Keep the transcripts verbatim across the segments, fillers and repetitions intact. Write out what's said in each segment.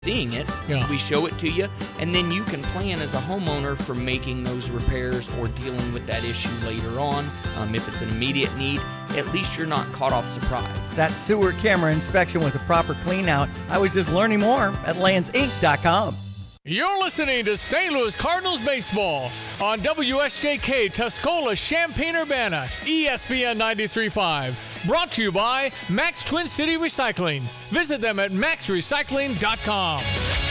seeing it, yeah. we show it to you, and then you can plan as a homeowner for making those repairs or dealing with that issue later on. Um, if it's an immediate need, at least you're not caught off surprise. That sewer camera inspection with a proper clean out. I was just learning more at lands inc dot com. You're listening to Saint Louis Cardinals baseball on W S J K Tuscola, Champaign-Urbana, E S P N ninety-three point five. Brought to you by Max Twin City Recycling. Visit them at max recycling dot com.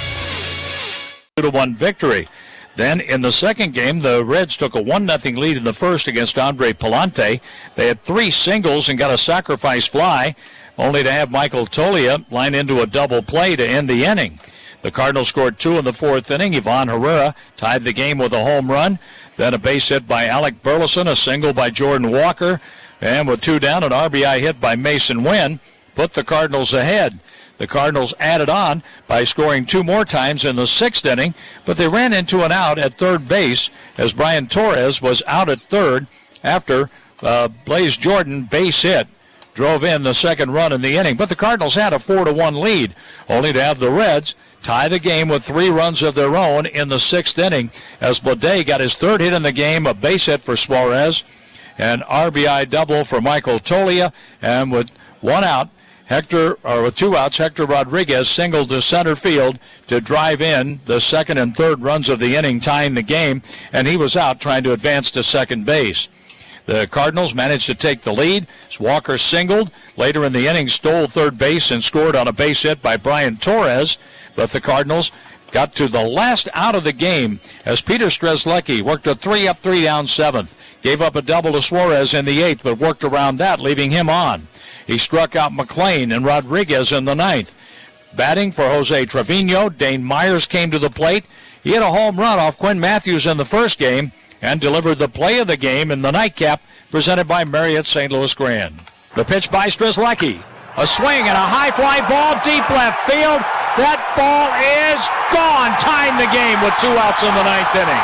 two to one victory. Then in the second game, the Reds took a one nothing lead in the first against Andre Palante. They had three singles and got a sacrifice fly, only to have Michael Tolia line into a double play to end the inning. The Cardinals scored two in the fourth inning. Ivan Herrera tied the game with a home run. Then a base hit by Alec Burleson, a single by Jordan Walker, and with two down, an R B I hit by Mason Wynn put the Cardinals ahead. The Cardinals added on by scoring two more times in the sixth inning, but they ran into an out at third base as Brian Torres was out at third after uh, Blaze Jordan base hit drove in the second run in the inning. But the Cardinals had a four to one lead, only to have the Reds tie the game with three runs of their own in the sixth inning as Blade got his third hit in the game, a base hit for Suarez, an R B I double for Michael Tolia, and with one out, Hector, or with two outs, Hector Rodriguez singled to center field to drive in the second and third runs of the inning, tying the game, and he was out trying to advance to second base. The Cardinals managed to take the lead. Walker singled. Later in the inning, stole third base and scored on a base hit by Brian Torres. But the Cardinals got to the last out of the game as Peter Strzelecki worked a three up, three down seventh. Gave up a double to Suarez in the eighth, but worked around that, leaving him on. He struck out McLean and Rodriguez in the ninth. Batting for Jose Trevino, Dane Myers came to the plate. He hit a home run off Quinn Matthews in the first game and delivered the play of the game in the nightcap presented by Marriott Saint Louis Grand. The pitch by Strzelecki. A swing and a high fly ball deep left field. That ball is gone, tying the game with two outs in the ninth inning.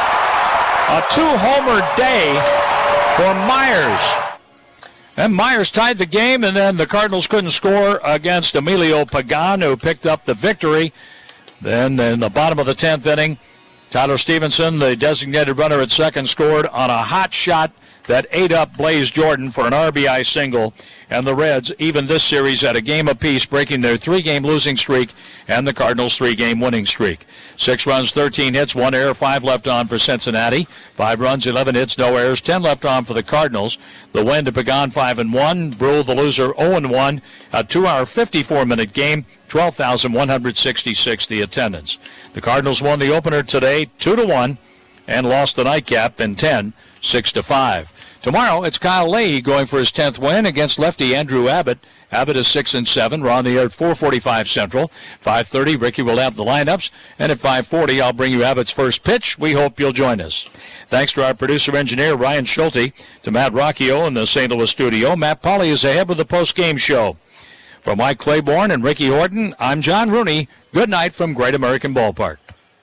A two-homer day for Myers. And Myers tied the game, and then the Cardinals couldn't score against Emilio Pagan, who picked up the victory. Then in the bottom of the tenth inning, Tyler Stevenson, the designated runner at second, scored on a hot shot that ate up Blaze Jordan for an R B I single. And the Reds, even this series, at a game apiece, breaking their three-game losing streak and the Cardinals' three-game winning streak. Six runs, thirteen hits, one error, five left on for Cincinnati. Five runs, eleven hits, no errors, ten left on for the Cardinals. The win to Pagan, five and one. Brule, the loser, oh and one. A two-hour, fifty-four minute game, twelve thousand one hundred sixty-six the attendance. The Cardinals won the opener today, two to one, and lost the nightcap in ten, six to five. Tomorrow, it's Kyle Leahy going for his tenth win against lefty Andrew Abbott. Abbott is six and seven. We're on the air at four forty-five Central. five thirty, Ricky will have the lineups. And at five forty, I'll bring you Abbott's first pitch. We hope you'll join us. Thanks to our producer-engineer, Ryan Schulte, to Matt Rocchio in the Saint Louis studio. Matt Pauley is ahead with the post-game show. For Mike Claiborne and Ricky Horton, I'm John Rooney. Good night from Great American Ballpark.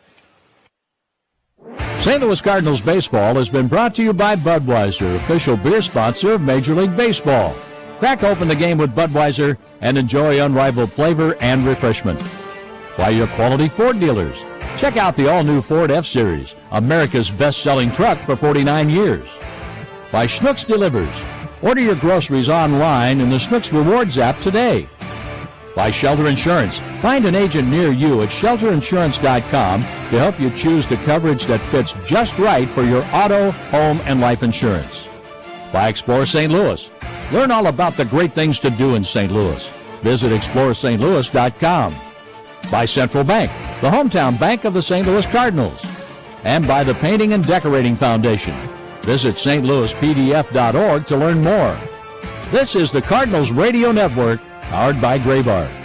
Saint Louis Cardinals baseball has been brought to you by Budweiser, official beer sponsor of Major League Baseball. Crack open the game with Budweiser and enjoy unrivaled flavor and refreshment. By your quality Ford dealers. Check out the all-new Ford F-Series, America's best-selling truck for forty-nine years. By Schnucks Delivers. Order your groceries online in the Schnucks Rewards app today. By Shelter Insurance. Find an agent near you at shelter insurance dot com to help you choose the coverage that fits just right for your auto, home, and life insurance. By Explore Saint Louis. Learn all about the great things to do in Saint Louis. Visit explore st louis dot com. By Central Bank, the hometown bank of the Saint Louis Cardinals. And by the Painting and Decorating Foundation. Visit s t louis p d f dot org to learn more. This is the Cardinals Radio Network, powered by Graybar.